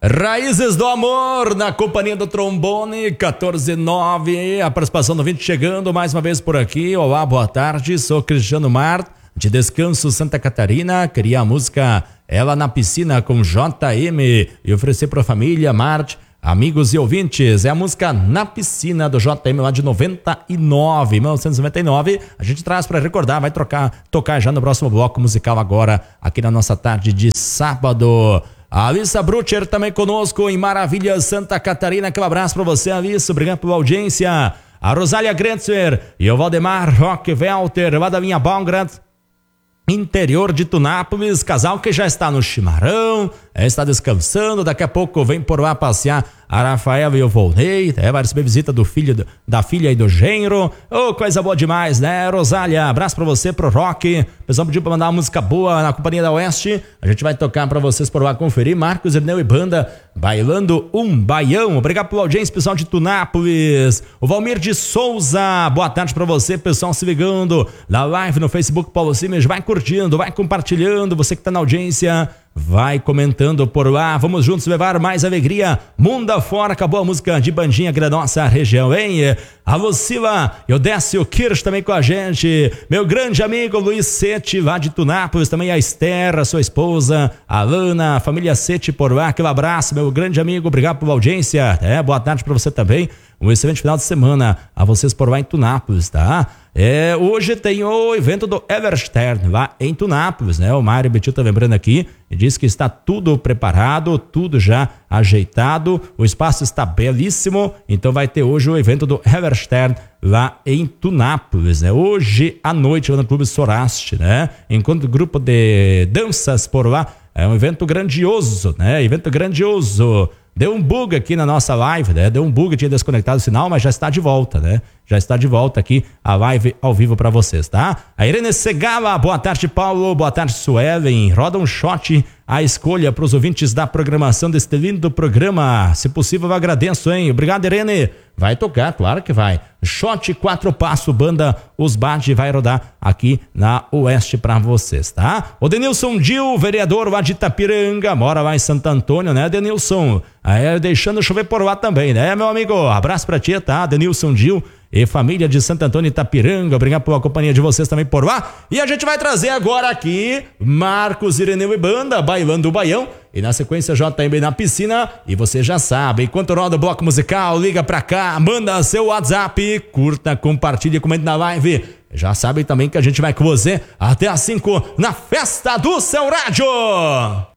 Raízes do Amor, na companhia do trombone, 14:09, a participação do ouvinte chegando mais uma vez por aqui. Olá, boa tarde, sou Cristiano Mart, de Descanso, Santa Catarina. Queria a música Ela na Piscina com JM e oferecer para a família Mart, amigos e ouvintes. É a música Na Piscina do JM lá de 1999. A gente traz para recordar, vai tocar já no próximo bloco musical agora, aqui na nossa tarde de sábado. A Alissa Brutcher também conosco em Maravilha, Santa Catarina. Aquele abraço para você, Alissa. Obrigado pela audiência. A Rosália Gretzer e o Valdemar Rockwelter, lá da minha Bongrad, interior de Tunápolis. Casal que já está no chimarrão, está descansando. Daqui a pouco vem por lá passear a Rafaela e o Volney, vai receber visita do filho, da filha e do genro. Coisa boa demais, né, Rosália? Abraço pra você, pro Rock. O pessoal pediu pra mandar uma música boa na Companhia da Oeste. A gente vai tocar pra vocês por lá conferir. Marcos Erneu e Banda, Bailando um Baião. Obrigado pela audiência, pessoal de Tunápolis. O Valmir de Souza, boa tarde pra você, pessoal se ligando na live no Facebook Paulo Simes. Vai curtindo, vai compartilhando. Você que tá na audiência, vai comentando por lá. Vamos juntos levar mais alegria mundo afora. Acabou a música de bandinha aqui da nossa região, hein? A Lucila e o Décio Kirsch também com a gente. Meu grande amigo Luiz Sete, lá de Tunápolis. Também a Esther, a sua esposa, a Lana, a família Sete por lá. Aquele abraço, meu grande amigo. Obrigado pela audiência. Boa tarde para você também. Um excelente final de semana a vocês por lá em Tunápolis, tá? Hoje tem o evento do Everstern lá em Tunápolis, né? O Mário Betil tá lembrando aqui e diz que está tudo preparado, tudo já ajeitado, o espaço está belíssimo, então vai ter hoje o evento do Everstern lá em Tunápolis, né? Hoje à noite lá no Clube Soraste, né? Enquanto grupo de danças por lá, é um evento grandioso, né? Evento grandioso. Deu um bug aqui na nossa live, né? Deu um bug, tinha desconectado o sinal, mas já está de volta, né? Já está de volta aqui a live ao vivo para vocês, tá? A Irene Segala, boa tarde, Paulo, boa tarde, Suelen. Roda um shot à escolha para os ouvintes da programação deste lindo programa. Se possível, eu agradeço, hein? Obrigado, Irene. Vai tocar, claro que vai. Shot 4 Passo, banda Os Bad, vai rodar aqui na Oeste para vocês, tá? O Denilson Dil, vereador lá de Itapiranga, mora lá em Santo Antônio, né, Denilson? Deixando chover por lá também, né, meu amigo? Abraço pra ti, tá? Denilson Dil e família de Santo Antônio e Itapiranga, obrigado pela companhia de vocês também por lá. E a gente vai trazer agora aqui Marcos Ireneu e Banda, Bailando o Baião, e na sequência JM na Piscina. E você já sabe, enquanto roda o bloco musical, liga pra cá, manda seu WhatsApp, curta, compartilha, comente na live. Já sabe também que a gente vai com você até às 5 na Festa do Seu Rádio.